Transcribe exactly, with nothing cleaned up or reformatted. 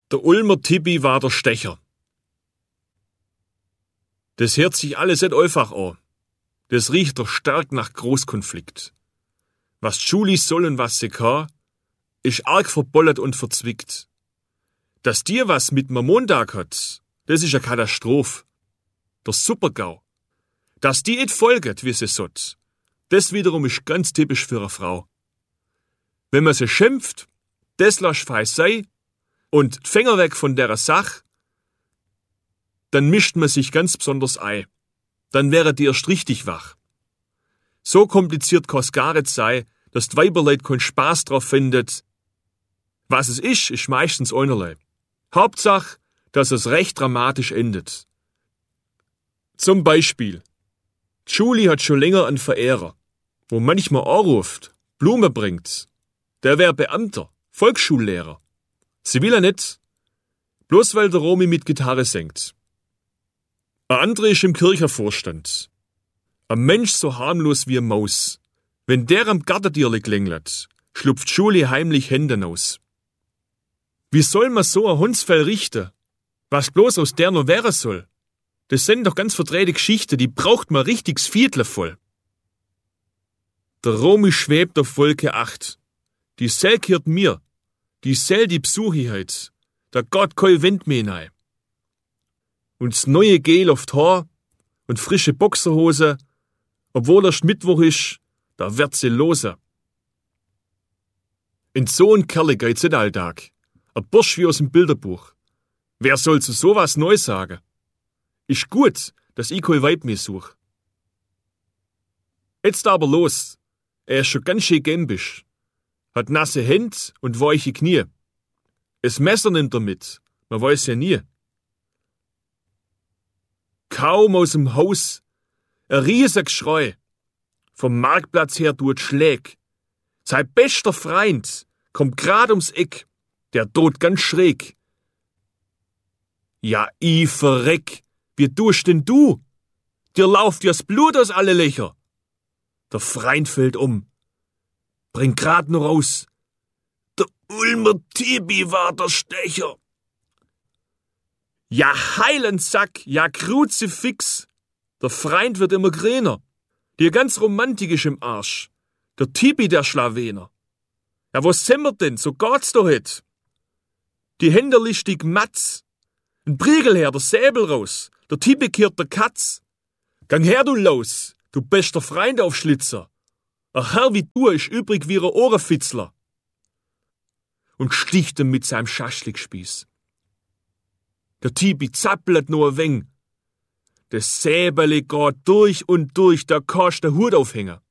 Der Ulmer Tibi war der Stecher. Das hört sich alles nicht einfach an. Das riecht doch stark nach Großkonflikt. Was Schuli soll und was sie kann, ist arg verbollert und verzwickt. Dass dir was mit mir Montag hat, das ist eine Katastrophe. Der Supergau. Dass die et folget, wie sie sollt, das wiederum ist ganz typisch für eine Frau. Wenn man sie schimpft, das lasch fei sei und Finger weg von der Sach, dann mischt man sich ganz besonders ein. Dann wäre die erst richtig wach. So kompliziert kann's gar nicht sei, dass die Weiberleut keinen Spaß drauf findet. Was es ist, ist meistens einerlei. Hauptsache, dass es recht dramatisch endet. Zum Beispiel, Julie hat schon länger einen Verehrer, wo manchmal anruft, Blume bringt. Der wär Beamter, Volksschullehrer. Sie will er nicht, bloß weil der Romy mit Gitarre singt. Ein anderer ist im Kirchenvorstand. Ein Mensch so harmlos wie eine Maus. Wenn der am Gartentierli klingelt, schlupft Julie heimlich Hände aus. Wie soll man so ein Hundsfell richten? Was bloß aus der noch wäre soll? Das sind doch ganz verdrehte Geschichten, die braucht man richtigs Viertel voll. Der Romy schwebt auf Wolke acht. Die Sel gehört mir. Die Sel die besuche heut. Da Gott kein Wind mehr hinein. Und das neue Gel auf die Haar und frische Boxerhose, obwohl erst Mittwoch ist, da wird sie lose. In so ein Kerl geht's nicht alltag. Ein Bursch wie aus dem Bilderbuch. Wer soll zu sowas neu sagen? Ist gut, dass ich kein Weib mehr such. Jetzt aber los. Er ist schon ganz schön gämbisch. Hat nasse Hände und weiche Knie. Es Messer nimmt er mit. Man weiß ja nie. Kaum aus dem Haus. Ein riesiger Geschrei. Vom Marktplatz her tut Schläg. Sein bester Freund kommt grad ums Eck. Der tut ganz schräg. Ja, i verreck. Wie tust denn du? Dir lauft ja das Blut aus alle Löcher. Der Freund fällt um. Bring grad noch raus. Der Ulmer Tibi war der Stecher. Ja, Heilensack, ja, Kruzifix. Der Freund wird immer grüner. Die ganz romantisch im Arsch. Der Tibi, der Schlawener. Ja, was sind wir denn? So geht's doch het. Die Hände listig Matz. Ein Priegel her, der Säbel raus. Der Tibi kehrt der Katz. Gang her, du Laus, du bester Freund auf Schlitzer. Ein Herr wie du ist übrig wie ein Ohrenfitzler. Und sticht ihm mit seinem Schaschlikspieß. Der Tibi zappelt nur ein wenig. Das Säbeli geht durch und durch, da kannst der Hut aufhängen.